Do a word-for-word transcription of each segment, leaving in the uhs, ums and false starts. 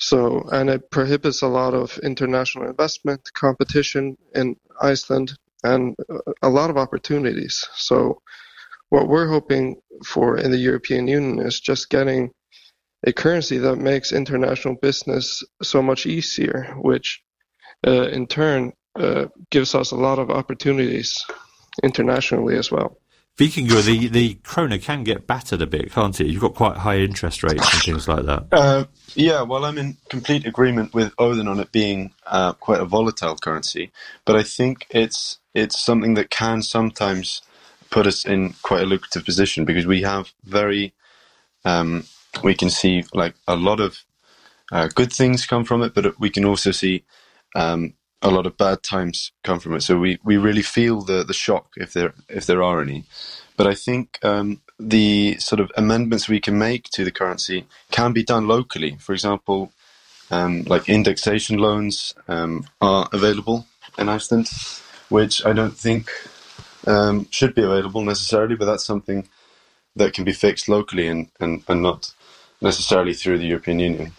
So, and it prohibits a lot of international investment, competition in Iceland, and a lot of opportunities. So what we're hoping for in the European Union is just getting a currency that makes international business so much easier, which uh, in turn uh, gives us a lot of opportunities internationally as well. Vikingur, the, the krona can get battered a bit, can't it? You've got quite high interest rates and things like that. Uh, yeah, well, I'm in complete agreement with Odin on it being uh, quite a volatile currency, but I think it's it's something that can sometimes put us in quite a lucrative position because we have very, um, we can see like a lot of uh, good things come from it, but we can also see um, a lot of bad times come from it. So we, we really feel the, the shock if there if there are any. But I think um, the sort of amendments we can make to the currency can be done locally. For example, um, like indexation loans um, are available in Iceland, which I don't think um, should be available necessarily, but that's something that can be fixed locally and, and, and not necessarily through the European Union.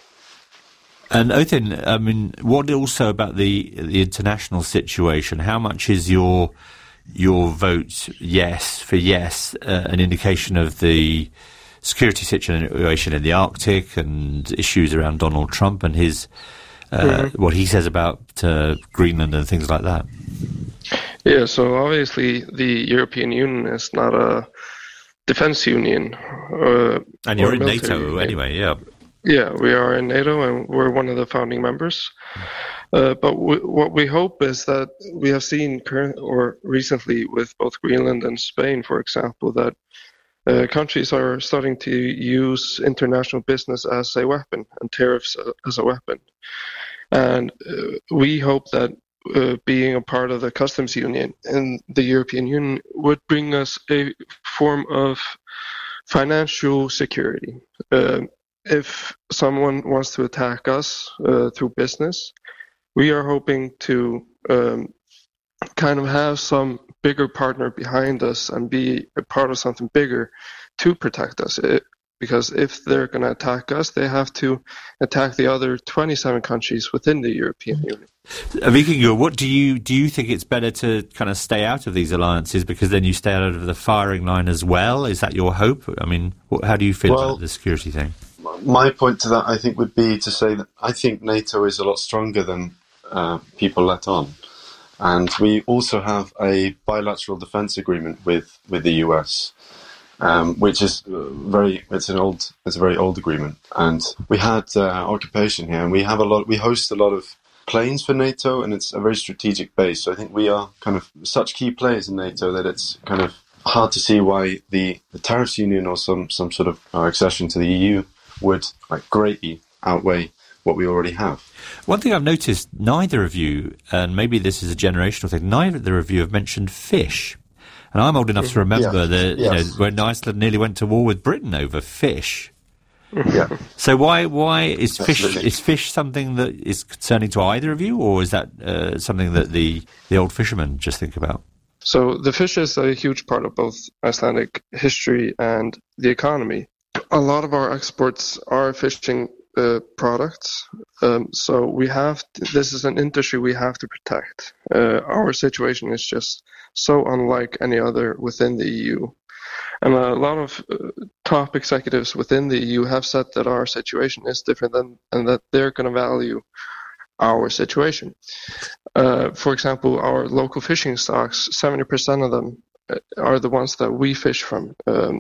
And Odin, I mean, what also about the the international situation? How much is your your vote yes for yes uh, an indication of the security situation in the Arctic and issues around Donald Trump and his uh, mm-hmm. what he says about uh, Greenland and things like that? Yeah, so obviously the European Union is not a defense union. Uh, and you're in NATO union. anyway, yeah. Yeah, we are in NATO and we're one of the founding members. Uh, but w- what we hope is that we have seen current or recently with both Greenland and Spain, for example, that uh, countries are starting to use international business as a weapon and tariffs as a weapon. And uh, we hope that uh, being a part of the customs union in the European Union would bring us a form of financial security. Uh, If someone wants to attack us uh, through business, we are hoping to um, kind of have some bigger partner behind us and be a part of something bigger to protect us. It, because if they're going to attack us, they have to attack the other twenty-seven countries within the European Union. Vikingur, what do you do? You think it's better to kind of stay out of these alliances because then you stay out of the firing line as well? Is that your hope? I mean, what, how do you feel well, about the security thing? My point to that, I think, would be to say that I think NATO is a lot stronger than uh, people let on. And we also have a bilateral defense agreement with, with the U S, um, which is very, it's an old, it's a very old agreement. And we had uh, occupation here and we have a lot, we host a lot of planes for NATO and it's a very strategic base. So I think we are kind of such key players in NATO that it's kind of hard to see why the, the tariffs union or some, some sort of uh, accession to the E U would like greatly outweigh what we already have. One thing I've noticed, neither of you, and maybe this is a generational thing, neither of you have mentioned fish. And I'm old enough to remember yes. that you yes. know when Iceland nearly went to war with Britain over fish. Yeah. So why why is fish Absolutely. is fish something that is concerning to either of you, or is that uh, something that the the old fishermen just think about? So the fish is a huge part of both Icelandic history and the economy. A lot of our exports are fishing uh, products, um, so we have to, this is an industry we have to protect. Uh, our situation is just so unlike any other within the E U. And a lot of uh, top executives within the E U have said that our situation is different than, and that they're going to value our situation. Uh, for example, our local fishing stocks, seventy percent of them are the ones that we fish from. Um,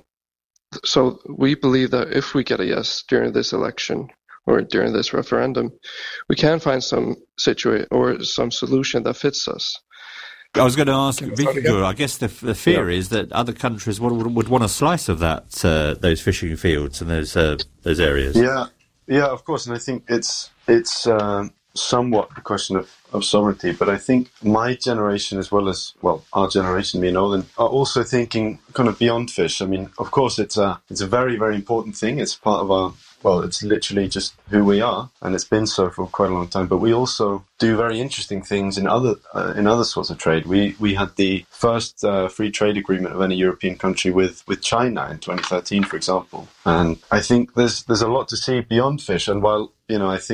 so we believe that if we get a yes during this election or during this referendum, we can find some situation or some solution that fits us. I was going to ask Vikingur, I guess the, the fear yeah. is that other countries would, would want a slice of that, uh, those fishing fields and those uh, those areas. Yeah, yeah, of course, and I think it's it's uh, somewhat a question of, of sovereignty, but I think my generation as well as, well, our generation, me and Odin, are also thinking kind of beyond fish. I mean, of course, it's a, it's a very, very important thing. It's part of our, well, it's literally just who we are, and it's been so for quite a long time. But we also do very interesting things in other uh, in other sorts of trade. We we had the first uh, free trade agreement of any European country with, with China in twenty thirteen, for example. And I think there's there's a lot to see beyond fish. And while, you know, I think